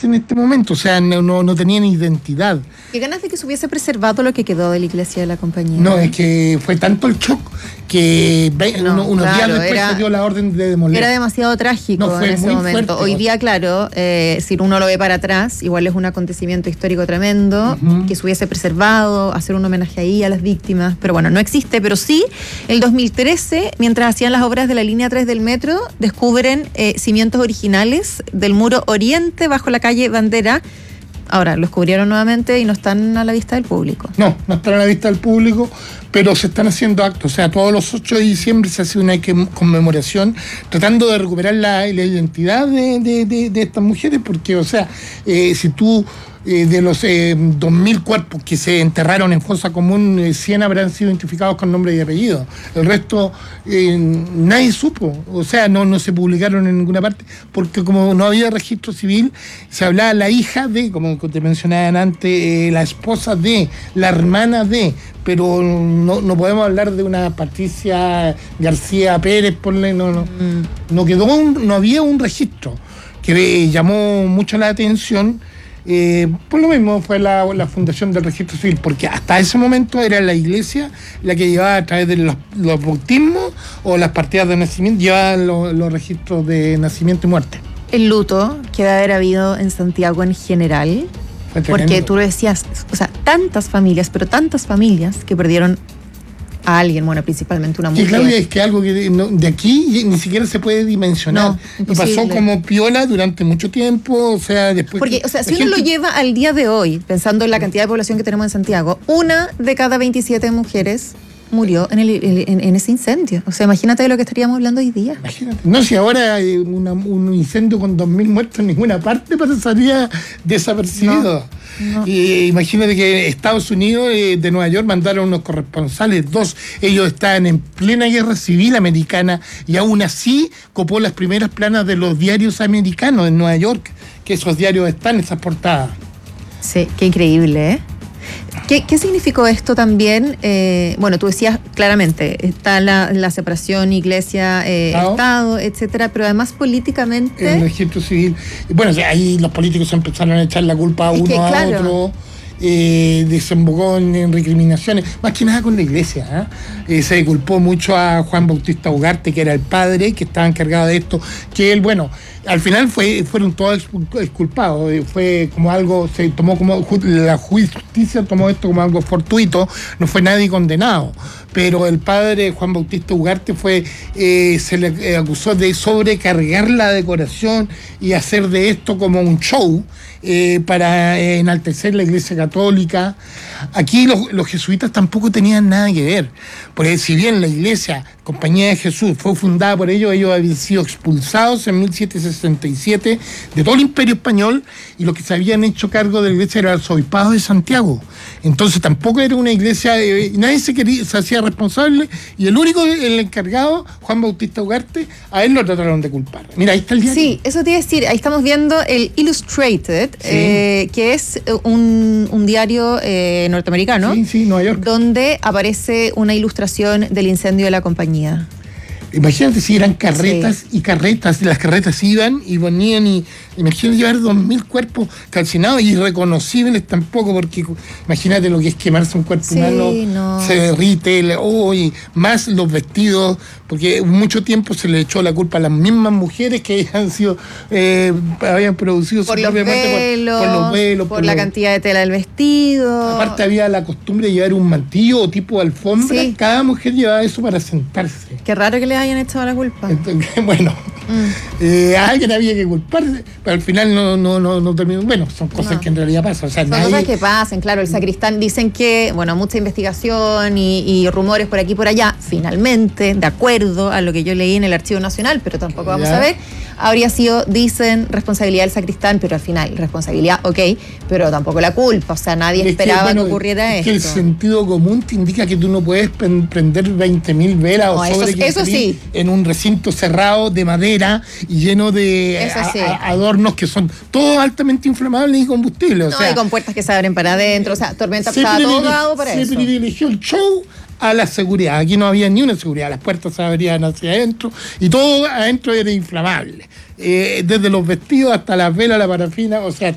en este momento, o sea, no tenían identidad. ¿Qué ganas de que se hubiese preservado lo que quedó de la iglesia de la compañía? No, es que fue tanto el shock que unos días después se dio la orden de demoler. Era demasiado trágico en ese momento. Fuerte. Hoy día, claro, si uno lo ve para atrás, igual es un acontecimiento histórico tremendo, que se hubiese preservado, hacer un homenaje ahí a las víctimas, pero bueno, no existe, pero sí, el 2013, mientras hacían las obras de la línea 3 del metro, descubren cimientos originales del muro oriente bajo la calle Bandera. Ahora, los cubrieron nuevamente y no están a la vista del público. No están a la vista del público, pero se están haciendo actos. O sea, todos los 8 de diciembre se hace una conmemoración tratando de recuperar la identidad de estas mujeres, porque, o sea, si tú... de los 2.000 cuerpos que se enterraron en fosa común, 100 habrán sido identificados con nombre y apellido. El resto nadie supo, o sea, no se publicaron en ninguna parte, porque como no había registro civil, se hablaba la hija de, como te mencionaban antes, la esposa de, la hermana de, pero no podemos hablar de una Patricia García Pérez, no había un registro que llamó mucho la atención. Por lo mismo fue la fundación del registro civil, porque hasta ese momento era la iglesia la que llevaba a través de los bautismos o las partidas de nacimiento, llevaba los registros de nacimiento y muerte. El luto que debe haber habido en Santiago en general, porque tú lo decías, o sea, tantas familias que perdieron a alguien, bueno, principalmente una mujer. Y Claudia, es que algo que de aquí ni siquiera se puede dimensionar. Y pasó como piola durante mucho tiempo, o sea, después... Porque, o sea, si uno lo lleva al día de hoy, pensando en la cantidad de población que tenemos en Santiago, 1 de cada 27 mujeres murió en ese incendio. O sea, imagínate de lo que estaríamos hablando hoy día. Imagínate. No, si ahora hay un incendio con 2.000 muertos en ninguna parte pasaría desapercibido. No. Imagínate que Estados Unidos de Nueva York mandaron unos corresponsales, 2, ellos estaban en plena guerra civil americana y aún así copó las primeras planas de los diarios americanos en Nueva York, que esos diarios están en esas portadas. Sí, qué increíble, ¿eh? ¿Qué significó esto también? Bueno, tú decías claramente, está la separación iglesia-estado, etcétera, pero además políticamente... El registro civil. Bueno, ahí los políticos empezaron a echar la culpa a uno a otro. Desembocó en recriminaciones, más que nada con la iglesia. Se culpó mucho a Juan Bautista Ugarte, que era el padre que estaba encargado de esto, que él, bueno, al final fueron todos exculpados, fue como algo, se tomó como, la justicia tomó esto como algo fortuito, no fue nadie condenado, pero el padre Juan Bautista Ugarte se le acusó de sobrecargar la decoración y hacer de esto como un show, para enaltecer la Iglesia Católica. Aquí los jesuitas tampoco tenían nada que ver, porque si bien la Iglesia Compañía de Jesús fue fundada por ellos habían sido expulsados en 1767 de todo el Imperio Español, y los que se habían hecho cargo de la iglesia era el arzobispado de Santiago. Entonces tampoco era una iglesia, nadie se hacía responsable, y el único, el encargado, Juan Bautista Ugarte, a él lo trataron de culpar. Mira, ahí está el diario. Sí, eso te iba a decir, ahí estamos viendo el Illustrated, sí. Que es un diario norteamericano, sí, Nueva York, donde aparece una ilustración del incendio de la compañía. Imagínate si eran carretas, sí, y carretas, las carretas iban y ponían, y imagínate llevar 2.000 cuerpos calcinados y irreconocibles tampoco, porque imagínate lo que es quemarse un cuerpo humano, se derrite, y más los vestidos, porque mucho tiempo se le echó la culpa a las mismas mujeres que habían producido por los velos, por la cantidad de tela del vestido. Aparte había la costumbre de llevar un mantillo o tipo de alfombra, sí. Cada mujer llevaba eso para sentarse. Qué raro que le hayan echado la culpa. Entonces, bueno, a alguien había que culparse, pero al final no terminó. Bueno, son cosas que en realidad pasan. O sea, son cosas que pasan, claro. El sacristán, dicen que, bueno, mucha investigación y rumores por aquí y por allá, finalmente, de acuerdo a lo que yo leí en el Archivo Nacional, pero tampoco vamos a ver, habría sido, dicen, responsabilidad del sacristán, pero al final, responsabilidad, pero tampoco la culpa. O sea, nadie esperaba que ocurriera esto. Que el sentido común te indica que tú no puedes prender 20.000 velas o eso sí, en un recinto cerrado de madera y lleno de adornos que son todos altamente inflamables y combustibles. Y con puertas que se abren para adentro, o sea, tormenta pasada, todo dado para eso. Se privilegió el show a la seguridad. Aquí no había ni una seguridad, las puertas se abrían hacia adentro y todo adentro era inflamable. Desde los vestidos hasta las velas, la parafina, o sea,